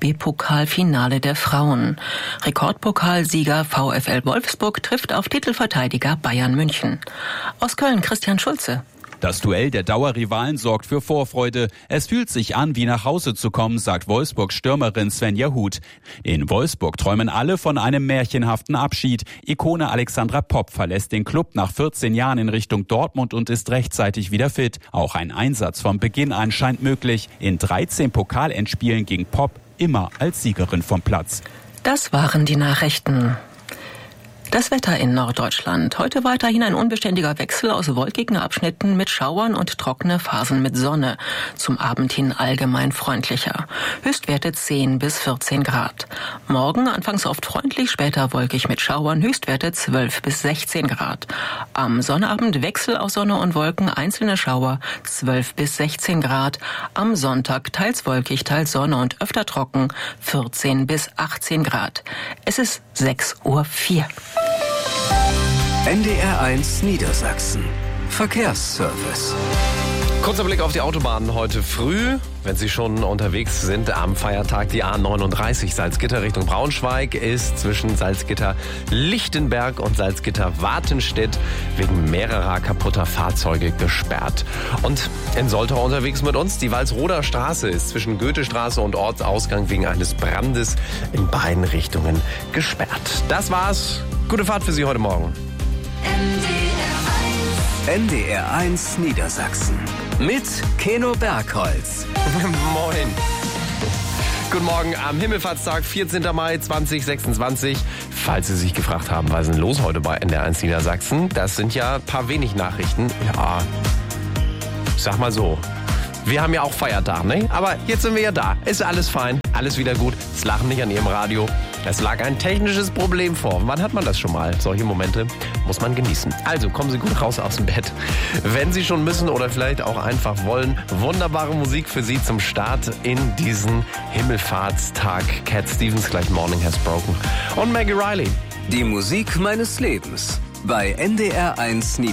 DFB-Pokalfinale der Frauen. Rekordpokalsieger VfL Wolfsburg trifft auf Titelverteidiger Bayern München. Aus Köln Christian Schulze. Das Duell der Dauerrivalen sorgt für Vorfreude. Es fühlt sich an, wie nach Hause zu kommen, sagt Wolfsburgs Stürmerin Svenja Huth. In Wolfsburg träumen alle von einem märchenhaften Abschied. Ikone Alexandra Popp verlässt den Club nach 14 Jahren in Richtung Dortmund und ist rechtzeitig wieder fit. Auch ein Einsatz vom Beginn an scheint möglich. In 13 Pokalendspielen ging Popp immer als Siegerin vom Platz. Das waren die Nachrichten. Das Wetter in Norddeutschland. Heute weiterhin ein unbeständiger Wechsel aus wolkigen Abschnitten mit Schauern und trockene Phasen mit Sonne. Zum Abend hin allgemein freundlicher. Höchstwerte 10 bis 14 Grad. Morgen anfangs oft freundlich, später wolkig mit Schauern. Höchstwerte 12 bis 16 Grad. Am Sonnabend Wechsel aus Sonne und Wolken, einzelne Schauer 12 bis 16 Grad. Am Sonntag teils wolkig, teils Sonne und öfter trocken 14 bis 18 Grad. Es ist 6:04 Uhr. NDR1 Niedersachsen. Verkehrsservice. Kurzer Blick auf die Autobahnen heute früh. Wenn Sie schon unterwegs sind am Feiertag, die A39 Salzgitter Richtung Braunschweig ist zwischen Salzgitter-Lichtenberg und Salzgitter-Wartenstedt wegen mehrerer kaputter Fahrzeuge gesperrt. Und in Soltau unterwegs mit uns, die Walsroder Straße ist zwischen Goethestraße und Ortsausgang wegen eines Brandes in beiden Richtungen gesperrt. Das war's. Gute Fahrt für Sie heute Morgen. NDR1 Niedersachsen. Mit Keno Bergholz. Moin. Guten Morgen am Himmelfahrtstag, 14. Mai 2026. Falls Sie sich gefragt haben, was ist denn los heute bei NDR1 Niedersachsen? Das sind ja ein paar wenig Nachrichten. Ja, sag mal so. Wir haben ja auch Feiertag, ne? Aber jetzt sind wir ja da. Ist alles fein, alles wieder gut. Es lachen nicht an Ihrem Radio. Es lag ein technisches Problem vor. Wann hat man das schon mal? Solche Momente muss man genießen. Also kommen Sie gut raus aus dem Bett. Wenn Sie schon müssen oder vielleicht auch einfach wollen, wunderbare Musik für Sie zum Start in diesen Himmelfahrtstag. Cat Stevens, gleich Morning Has Broken. Und Maggie Riley. Die Musik meines Lebens bei NDR1 Niedersachsen.